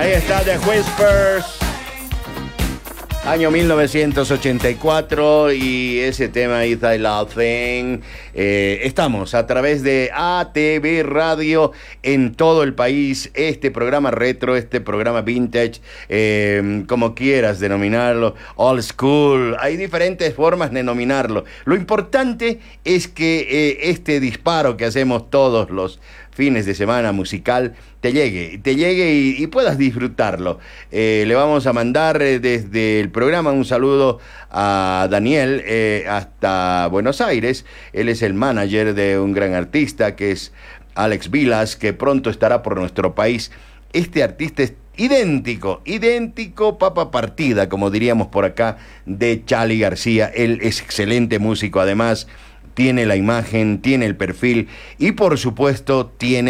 Ahí está The Whispers, año 1984, y ese tema Is I Laughing. Estamos a través de ATV Radio en todo el país. Este programa retro, este programa vintage, como quieras denominarlo, old school, hay diferentes formas de denominarlo. Lo importante es que este disparo que hacemos todos los fines de semana musical te llegue y puedas disfrutarlo. Le vamos a mandar desde el programa un saludo a Daniel hasta Buenos Aires. Él es el manager de un gran artista que es Alex Vilas, que pronto estará por nuestro país. Este artista es idéntico, papa partida, como diríamos por acá, de Charly García. Él es excelente músico, además tiene la imagen, tiene el perfil y por supuesto tiene